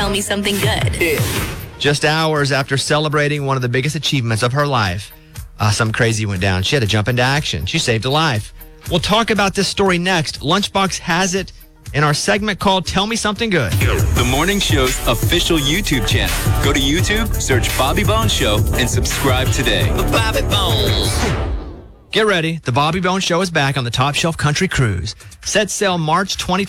Tell Me Something Good. Just hours after celebrating one of the biggest achievements of her life, something crazy went down. She had to jump into action. She saved a life. We'll talk about this story next. Lunchbox has it in our segment called Tell Me Something Good. The Morning Show's official YouTube channel. Go to YouTube, search Bobby Bones Show, and subscribe today. Bobby Bones. Get ready. The Bobby Bones Show is back on the Top Shelf Country Cruise. Set sail March 2020.